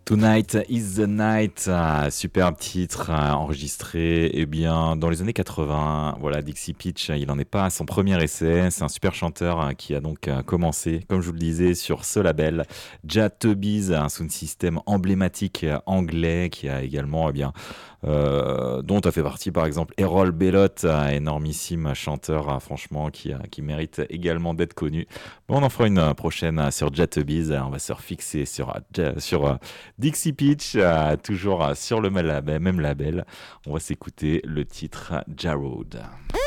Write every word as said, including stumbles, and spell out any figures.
Tonight is the night, ah, superbe titre euh, enregistré eh bien, dans les années quatre-vingts. Voilà, Dixie Pitch, il n'en est pas à son premier essai. C'est un super chanteur euh, qui a donc euh, commencé, comme je vous le disais, sur ce label, Jatubbies, un sound system emblématique euh, anglais qui a également, eh bien, euh, dont a fait partie par exemple Errol Bellot, un énormissime chanteur, euh, franchement, qui, euh, qui mérite également d'être connu. Bon, on en fera une euh, prochaine euh, sur Jatubbies. On va se refixer sur, euh, Ja- sur euh, Dixie Pitch, euh, toujours euh, sur le même label, même label. On va s'écouter le titre Jarrod.